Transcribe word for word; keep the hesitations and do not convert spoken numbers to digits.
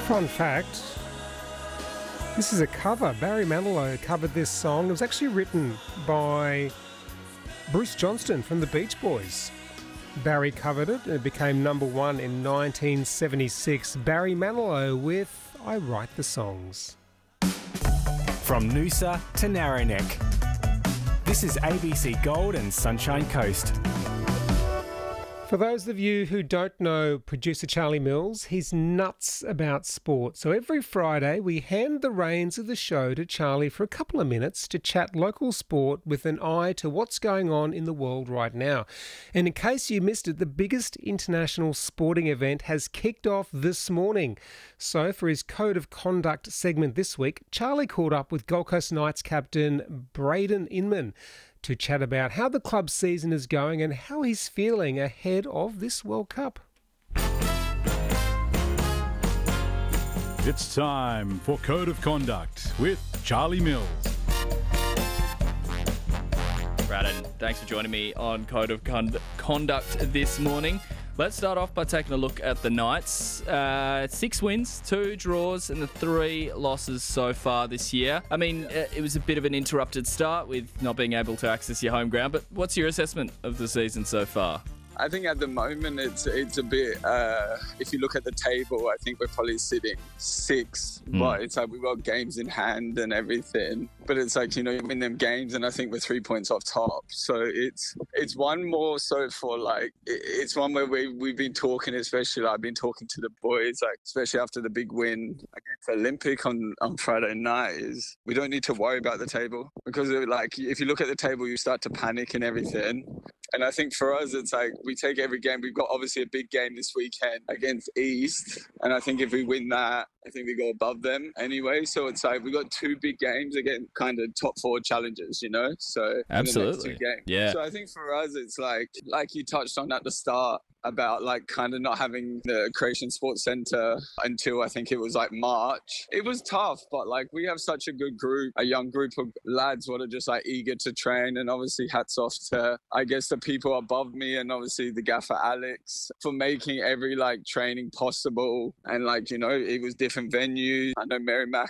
Fun fact, this is a cover. Barry Manilow covered this song. It was actually written by Bruce Johnston from the Beach Boys. Barry covered it and it became number one in nineteen seventy-six. Barry Manilow with I Write the Songs. From Noosa to Narrowneck, this is A B C Gold and Sunshine Coast. For those of you who don't know producer Charlie Mills, he's nuts about sport. So every Friday we hand the reins of the show to Charlie for a couple of minutes to chat local sport with an eye to what's going on in the world right now. And in case you missed it, the biggest international sporting event has kicked off this morning. So for his Code of Conduct segment this week, Charlie caught up with Gold Coast Knights captain Brayden Inman to chat about how the club's season is going and how he's feeling ahead of this World Cup. It's time for Code of Conduct with Charlie Mills. Braden, thanks for joining me on Code of Con- Conduct this morning. Let's start off by taking a look at the Knights. Uh, six wins, two draws, and the three losses so far this year. I mean, it was a bit of an interrupted start with not being able to access your home ground, but what's your assessment of the season so far? I think at the moment it's it's a bit, uh, if you look at the table, I think we're probably sitting six, mm. but it's like we've got games in hand and everything. But it's like, you know, you win them games and I think we're three points off top. So it's it's one more so for like, it's one where we, we've been talking, especially like I've been talking to the boys, like especially after the big win against Olympic on, on Friday night, is we don't need to worry about the table. Because like, if you look at the table, you start to panic and everything. And I think for us, it's like we take every game. We've got obviously a big game this weekend against East. And I think if we win that, I think we go above them anyway. So it's like we got two big games against kind of top four challenges, you know? So absolutely. Two games. Yeah. So I think for us, it's like, like you touched on at the start, about like kind of not having the Croatian Sports Centre until I think it was like March. It was tough, but like we have such a good group, a young group of lads what are just like eager to train. And obviously hats off to, I guess, the people above me and obviously the gaffer Alex for making every like training possible. And like, you know, it was different venues. I know Merrimack